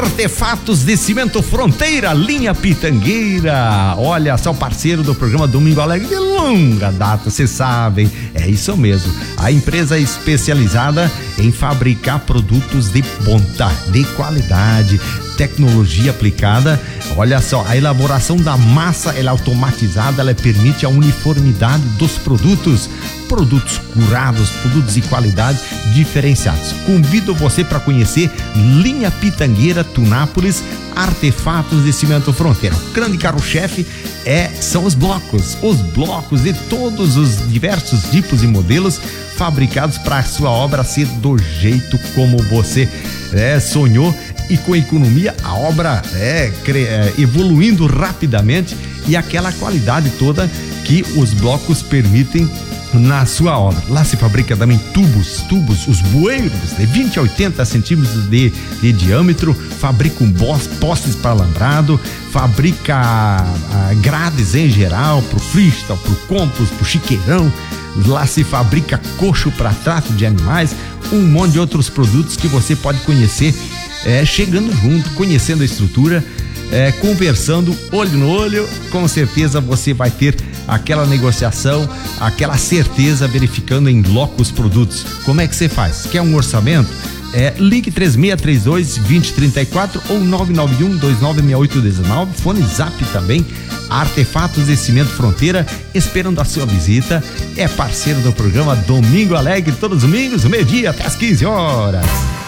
Artefatos de Cimento Fronteira, linha Pitangueira. Olha, só parceiro do programa Domingo Alegre de longa data, vocês sabem. É isso mesmo. A empresa é especializada em fabricar produtos de ponta, de qualidade, tecnologia aplicada. Olha só, a elaboração da massa ela é automatizada, ela permite a uniformidade dos produtos curados, produtos de qualidade diferenciados. Convido você para conhecer linha Pitangueira Tunápolis, Artefatos de Cimento Fronteira. O grande carro-chefe são os blocos de todos os diversos tipos e modelos fabricados para a sua obra ser do jeito como você sonhou, e com economia a obra evoluindo rapidamente e aquela qualidade toda que os blocos permitem na sua obra. Lá se fabrica também tubos, os bueiros de 20 a 80 centímetros de diâmetro, fabricam postes para alambrado, fabrica grades em geral, pro freestyle, pro compost, pro chiqueirão. Lá se fabrica coxo para trato de animais, um monte de outros produtos que você pode conhecer chegando junto, conhecendo a estrutura, conversando olho no olho. Com certeza você vai ter aquela negociação, aquela certeza, verificando em loco os produtos. Como é que você faz? Quer um orçamento? Ligue 3632-2034 ou 991-296819, fone Zap também. Artefatos de Cimento Fronteira, esperando a sua visita. É parceiro do programa Domingo Alegre, todos os domingos, meio-dia até às 15 horas.